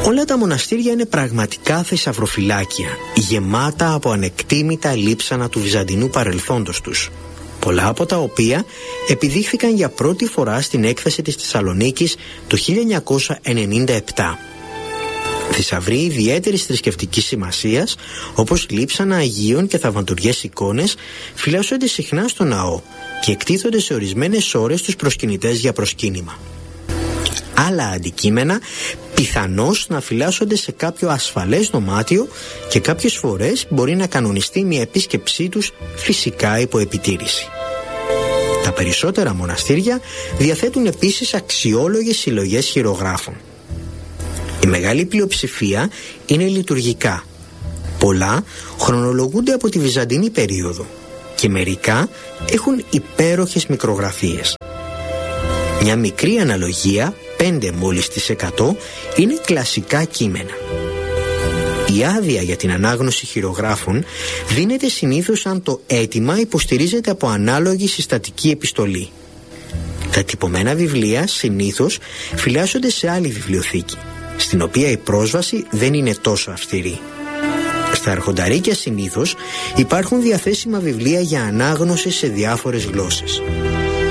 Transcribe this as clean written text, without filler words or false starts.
Όλα τα μοναστήρια είναι πραγματικά θησαυροφυλάκια, γεμάτα από ανεκτήμητα λείψανα του βυζαντινού παρελθόντος τους, πολλά από τα οποία επιδείχθηκαν για πρώτη φορά στην έκθεση της Θεσσαλονίκης το 1997. Θησαυροί ιδιαίτερης θρησκευτικής σημασίας, όπως λείψανα Αγίων και θαυματουργές εικόνες, φυλάσσονται συχνά στο ναό και εκτίθονται σε ορισμένες ώρες τους προσκυνητές για προσκύνημα. Άλλα αντικείμενα πιθανώς να φυλάσσονται σε κάποιο ασφαλές δωμάτιο και κάποιες φορές μπορεί να κανονιστεί μια επίσκεψή τους φυσικά υπό επιτήρηση. Τα περισσότερα μοναστήρια διαθέτουν επίσης αξιόλογες συλλογές χειρογράφων. Η μεγάλη πλειοψηφία είναι λειτουργικά. Πολλά χρονολογούνται από τη βυζαντινή περίοδο και μερικά έχουν υπέροχες μικρογραφίες. Μια μικρή αναλογία, 5 μόλις της 100, είναι κλασικά κείμενα. Η άδεια για την ανάγνωση χειρογράφων δίνεται συνήθως αν το αίτημα υποστηρίζεται από ανάλογη συστατική επιστολή. Τα τυπωμένα βιβλία συνήθως φυλάσσονται σε άλλη βιβλιοθήκη, στην οποία η πρόσβαση δεν είναι τόσο αυστηρή. Στα αρχονταρίκια συνήθως υπάρχουν διαθέσιμα βιβλία για ανάγνωση σε διάφορες γλώσσες.